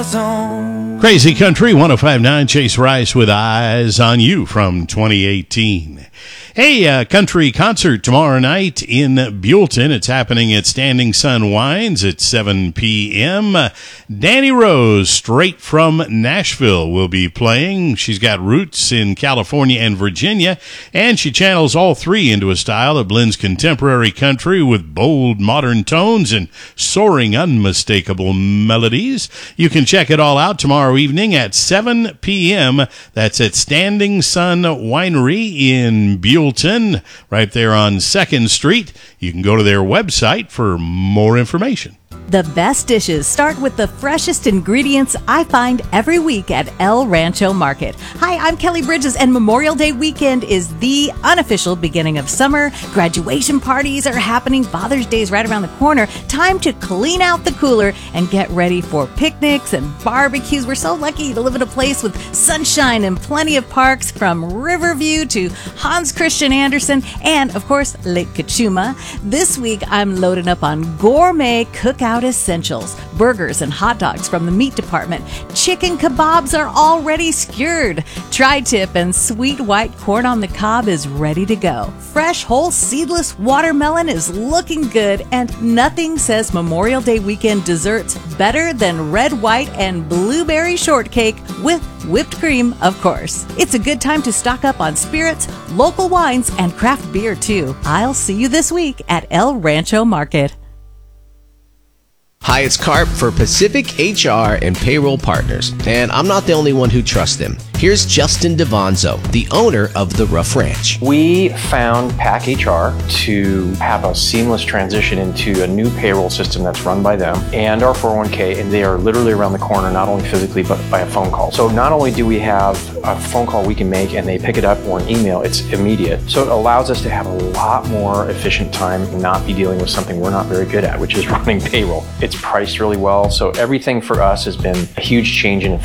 zone. Crazy Country 105.9, Chase Rice with Eyes on You from 2018. Hey, country concert tomorrow night in Buellton. It's happening at Standing Sun Wines at 7 p.m. Danny Rose, straight from Nashville, will be playing. She's got roots in California and Virginia, and she channels all three into a style that blends contemporary country with bold modern tones and soaring, unmistakable melodies. You can check it all out tomorrow evening at 7 p.m. That's at Standing Sun Winery in Buellton, right there on 2nd Street. You can go to their website for more information. The best dishes start with the freshest ingredients I find every week at El Rancho Market. Hi, I'm Kelly Bridges, and Memorial Day weekend is the unofficial beginning of summer. Graduation parties are happening. Father's Day is right around the corner. Time to clean out the cooler and get ready for picnics and barbecues. We're so lucky to live in a place with sunshine and plenty of parks, from Riverview to Hans Christian Andersen and, of course, Lake Cachuma. This week, I'm loading up on gourmet cookout essentials, burgers and hot dogs from the meat department. Chicken kebabs are already skewered. Tri-tip and sweet white corn on the cob is ready to go. Fresh, whole, seedless watermelon is looking good, and nothing says Memorial Day weekend desserts better than red, white, and blueberry shortcake with whipped cream, of course. It's a good time to stock up on spirits, local wines, and craft beer, too. I'll see you this week at El Rancho Market. Hi, it's Carp for Pacific HR and Payroll Partners, and I'm not the only one who trusts them. Here's Justin Devonzo, the owner of the Rough Ranch. We found PAC HR to have a seamless transition into a new payroll system that's run by them and our 401k, and they are literally around the corner, not only physically, but by a phone call. So not only do we have a phone call we can make and they pick it up, or an email, it's immediate. So it allows us to have a lot more efficient time and not be dealing with something we're not very good at, which is running payroll. It's priced really well, so everything for us has been a huge change in